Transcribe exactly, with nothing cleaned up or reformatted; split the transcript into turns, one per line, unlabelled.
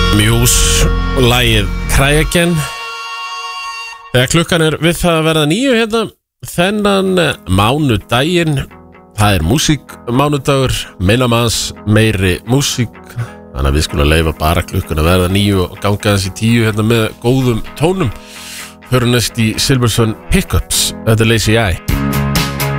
Muse og lagið Cry Again. Þegar klukkan er við það að verða níu hérna þennan mánudaginn. Það er músíkmánudagur, minna manns, meiri músík. Þannig að við skulum leyfa bara klukkan að verða níu og ganga þessi tíu hérna með góðum tónum. Hörum næst í Silversun Pickups. Þetta er Lazy Eye.